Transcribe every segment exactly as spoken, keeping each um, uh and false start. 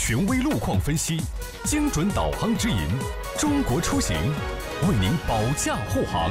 权威路况分析，精准导航指引，中国出行为您保驾护航。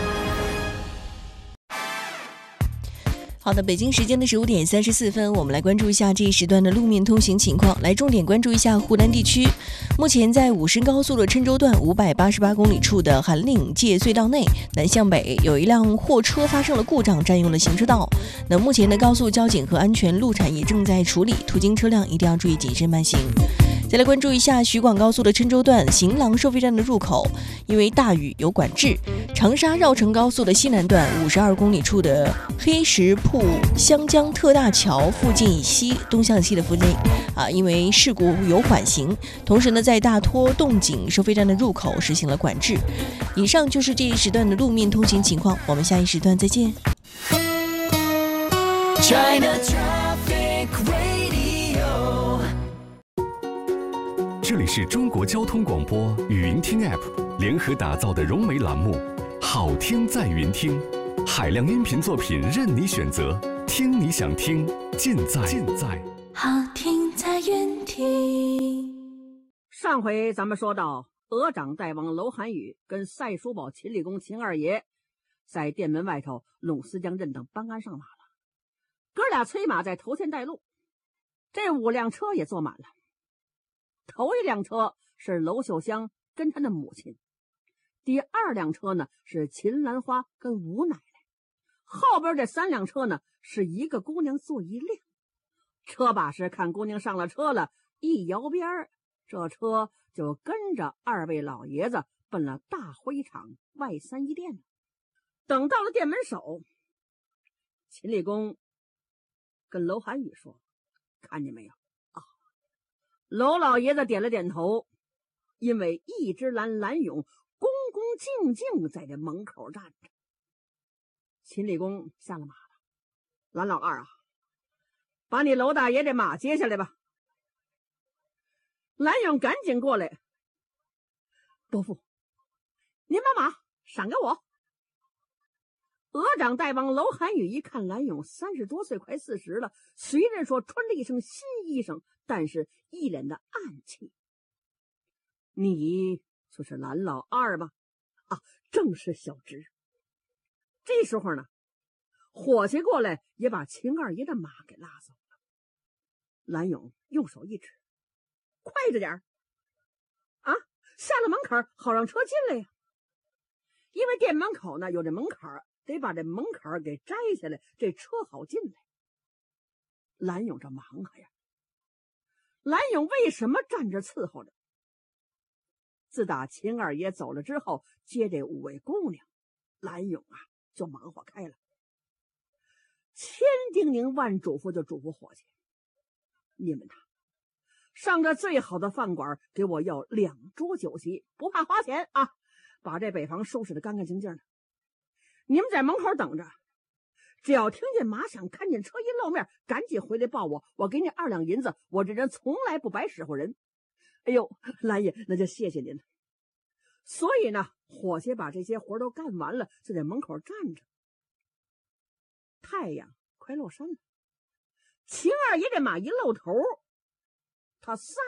好的，北京时间的十五点三十四分，我们来关注一下这一时段的路面通行情况。来重点关注一下湖南地区，目前在武深高速的郴州段五百八十八公里处的韩岭界隧道内，南向北有一辆货车发生了故障，占用了行车道。那目前的高速交警和安全路产也正在处理，途经车辆一定要注意谨慎慢行。再来关注一下徐广高速的郴州段行郎收费站的入口，因为大雨有管制。长沙绕城高速的西南段五十二公里处的黑石铺湘江特大桥附近以西东向西的附近啊，因为事故有缓行，同时呢，在大拖洞井收费站的入口实行了管制。以上就是这一时段的路面通行情况，我们下一时段再见。 China Traffic Radio， 这里是中国交通广播语音听 App 联合打造的融媒栏目，好听在云听，海量音频作品任你选择，听你想听，尽在尽在好听在云听。 上回咱们说到，鹅掌大王娄寒雨跟赛叔宝秦理公秦二爷在店门外头拢思江镇等搬鞍上马了，哥俩催马在头前带路，这五辆车也坐满了。头一辆车是娄秀香跟她的母亲，第二辆车呢是秦兰花跟吴奶奶，后边这三辆车呢是一个姑娘坐一辆。车把式看姑娘上了车了，一摇边儿，这车就跟着二位老爷子奔了大灰厂外三一店。等到了店门首，秦理公跟娄寒雨说：“看见没有啊？”娄老爷子点了点头，因为一只蓝蓝勇恭恭敬敬在这门口站着。秦理公下了马了：“蓝老二啊，把你娄大爷这马接下来吧。”蓝勇赶紧过来：“伯父，您把马赏给我。”鹅掌大王娄寒雨一看蓝勇三十多岁，快四十了，虽然说穿着一身新衣裳，但是一脸的暗气。“你就是蓝老二吧？”“啊，正是小侄。”这时候呢，伙计过来也把秦二爷的马给拉走了。蓝勇用手一指：“快着点儿啊，下了门槛好让车进来呀。”因为店门口呢有这门槛，得把这门槛给摘下来，这车好进来。蓝勇这忙啊呀！蓝勇为什么站着伺候着？自打秦二爷走了之后，接这五位姑娘，蓝勇啊就忙活开了。千叮咛万嘱咐就嘱咐伙计：“你们呐，上这最好的饭馆给我要两桌酒席，不怕花钱啊！把这北房收拾得干干净净的。你们在门口等着，只要听见马响，看见车一露面，赶紧回来报我，我给你二两银子，我这人从来不白使唤人。”哎呦，蓝爷，那就谢谢您了。所以呢，伙计把这些活都干完了，就在门口站着。太阳快落山了，秦二爷这马一露头，他撒